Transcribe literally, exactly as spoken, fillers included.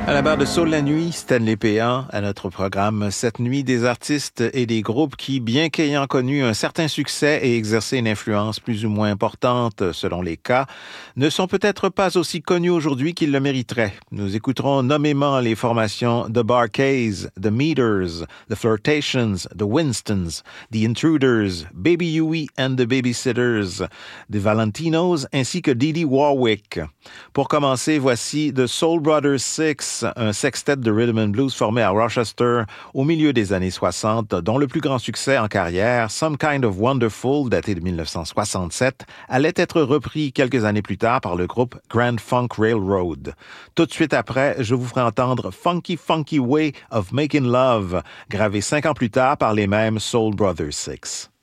À la barre de Soul la nuit, Stanley Péan, à notre programme cette nuit, des artistes et des groupes qui, bien qu'ayant connu un certain succès et exercé une influence plus ou moins importante selon les cas, ne sont peut-être pas aussi connus aujourd'hui qu'ils le mériteraient. Nous écouterons nommément les formations The Bar-Kays, The Meters, The Flirtations, The Winstons, The Intruders, Baby Huey and the Babysitters, The Valentinos ainsi que Dee Dee Warwick. Pour commencer, voici The Soul Brothers Six, un sextet de rhythm and blues formé à Rochester au milieu des années soixante, dont le plus grand succès en carrière, Some Kind of Wonderful, daté de dix-neuf cent soixante-sept, allait être repris quelques années plus tard par le groupe Grand Funk Railroad. Tout de suite après, je vous ferai entendre Funky Funky Way of Making Love, gravé cinq ans plus tard par les mêmes Soul Brothers Six.